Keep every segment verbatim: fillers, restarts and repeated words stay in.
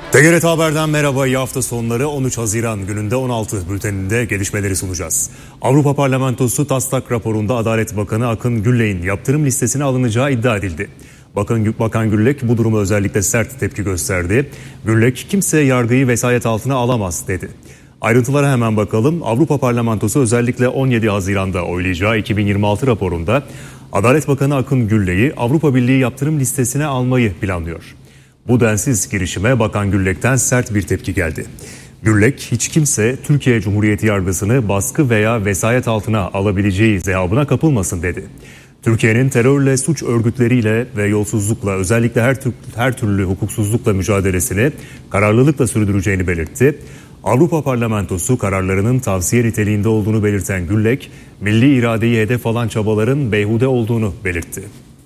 T G R T Haber'den merhaba, iyi hafta sonları. on üç Haziran gününde on altı bülteninde gelişmeleri sunacağız. Avrupa Parlamentosu taslak raporunda Adalet Bakanı Akın Gülleğin yaptırım listesine alınacağı iddia edildi. Bakan, Bakan Güllek bu duruma özellikle sert tepki gösterdi. Güllek kimse yargıyı vesayet altına alamaz dedi. Ayrıntılara hemen bakalım. Avrupa Parlamentosu özellikle on yedi Haziran'da oylayacağı iki bin yirmi altı raporunda Adalet Bakanı Akın Gülleği Avrupa Birliği yaptırım listesine almayı planlıyor. Bu densiz girişime Bakan Güllek'ten sert bir tepki geldi. Güllek, hiç kimse Türkiye Cumhuriyeti yargısını baskı veya vesayet altına alabileceği zehabına kapılmasın dedi. Türkiye'nin terörle, suç örgütleriyle ve yolsuzlukla, özellikle her, tür, her türlü hukuksuzlukla mücadelesini kararlılıkla sürdüreceğini belirtti. Avrupa Parlamentosu kararlarının tavsiye niteliğinde olduğunu belirten Güllek, milli iradeyi hedef alan çabaların beyhude olduğunu belirtti.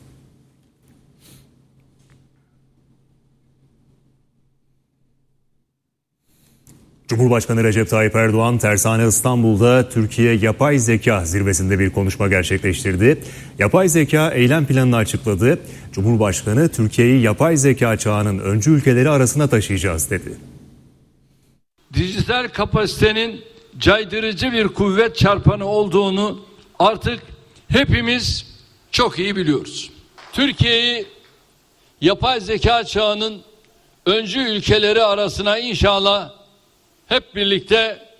Cumhurbaşkanı Recep Tayyip Erdoğan, Tersane İstanbul'da Türkiye Yapay Zeka Zirvesi'nde bir konuşma gerçekleştirdi. Yapay zeka eylem planını açıkladı. Cumhurbaşkanı, Türkiye'yi yapay zeka çağının öncü ülkeleri arasına taşıyacağız dedi. Dijital kapasitenin caydırıcı bir kuvvet çarpanı olduğunu artık hepimiz çok iyi biliyoruz. Türkiye'yi yapay zeka çağının öncü ülkeleri arasına inşallah hep birlikte